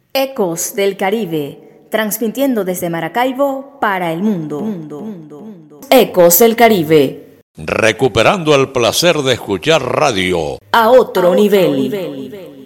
Ecos del Caribe, transmitiendo desde Maracaibo para el mundo. Ecos del Caribe. Recuperando el placer de escuchar radio A otro nivel.